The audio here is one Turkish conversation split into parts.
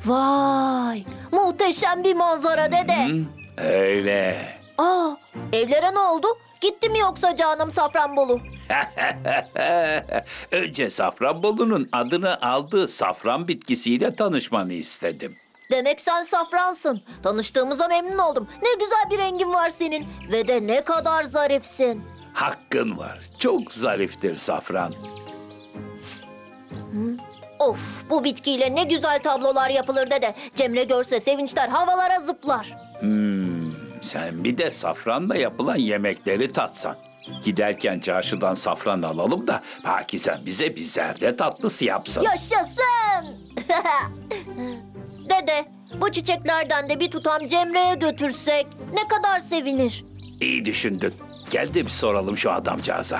Vay, muhteşem bir manzara dede. Öyle. Aa, evlere ne oldu? Gitti mi yoksa canım Safranbolu? Önce Safranbolu'nun adını aldığı safran bitkisiyle tanışmanı istedim. Demek sen safransın. Tanıştığımıza memnun oldum. Ne güzel bir rengin var senin. Ve de ne kadar zarifsin. Hakkın var. Çok zariftir safran. Of, bu bitkiyle ne güzel tablolar yapılır dede. Cemre görse sevinçler havalara zıplar. Sen bir de safranla yapılan yemekleri tatsan. Giderken çarşıdan safran alalım da Pakizen bize bir zerde tatlısı yapsın. Yaşasın! Dede, bu çiçeklerden de bir tutam Cemre'ye götürsek ne kadar sevinir. İyi düşündün. Gel de bir soralım şu adamcağıza.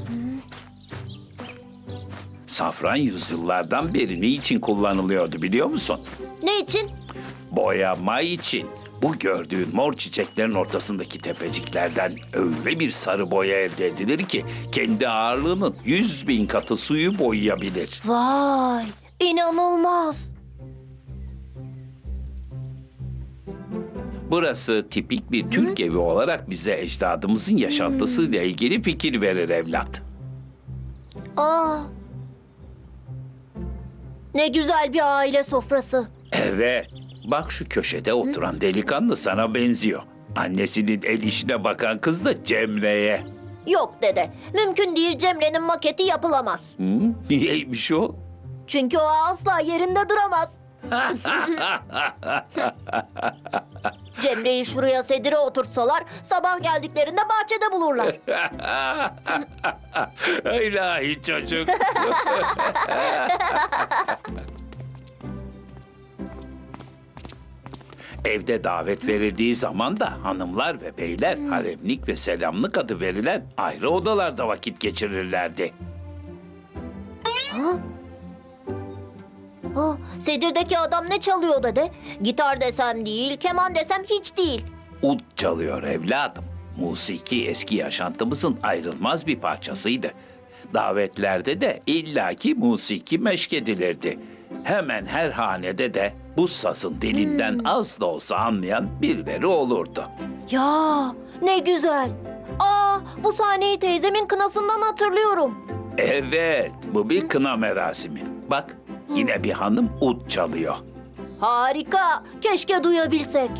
Safran yüzyıllardan beri ne için kullanılıyordu biliyor musun? Ne için? Boyama için. Bu gördüğün mor çiçeklerin ortasındaki tepeciklerden öyle bir sarı boya elde edilir ki kendi ağırlığının 100.000 katı suyu boyayabilir. Vay, inanılmaz. Burası tipik bir Türk evi olarak bize ecdadımızın yaşantısıyla ilgili fikir verir evlat. Aa, ne güzel bir aile sofrası. Evet, bak şu köşede oturan delikanlı sana benziyor. Annesinin el işine bakan kız da Cemre'ye. Yok dede, mümkün değil Cemre'nin maketi yapılamaz. Niyeymiş o? Çünkü o asla yerinde duramaz. Cemre'yi şuraya sedire oturtsalar sabah geldiklerinde bahçede bulurlar. İlahi çocuk. Evde davet verildiği zaman da hanımlar ve beyler haremlik ve selamlık adı verilen ayrı odalarda vakit geçirirlerdi. Ha, sedirdeki adam ne çalıyor dede? Gitar desem değil, keman desem hiç değil. Ud çalıyor evladım. Musiki eski yaşantımızın ayrılmaz bir parçasıydı. Davetlerde de illaki musiki meşk edilirdi. Hemen her hanede de bu sazın dilinden az da olsa anlayan birileri olurdu. Ya ne güzel. Aa, bu sahneyi teyzemin kınasından hatırlıyorum. Evet, bu bir kına merasimi. Bak, yine bir hanım ud çalıyor. Harika, keşke duyabilsek.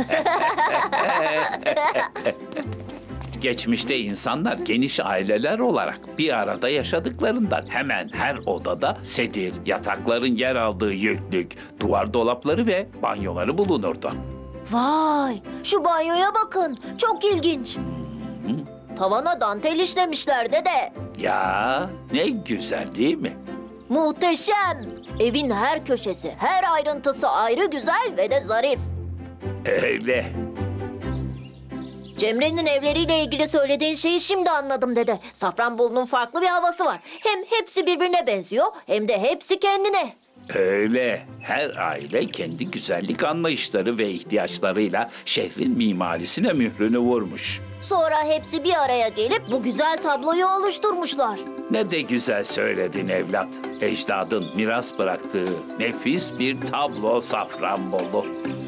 Geçmişte insanlar geniş aileler olarak bir arada yaşadıklarından hemen her odada sedir, yatakların yer aldığı yüklük, duvar dolapları ve banyoları bulunurdu. Vay, şu banyoya bakın, çok ilginç. Tavana dantel işlemişler dede. Ya ne güzel değil mi? Muhteşem. Evin her köşesi, her ayrıntısı ayrı güzel ve de zarif. Öyle. Cemre'nin evleriyle ilgili söylediğin şeyi şimdi anladım dede. Safranbolu'nun farklı bir havası var. Hem hepsi birbirine benziyor hem de hepsi kendine. Öyle. Her aile kendi güzellik anlayışları ve ihtiyaçlarıyla şehrin mimarisine mührünü vurmuş. Sonra hepsi bir araya gelip bu güzel tabloyu oluşturmuşlar. Ne de güzel söyledin evlat. Ecdadın miras bıraktığı nefis bir tablo Safranbolu.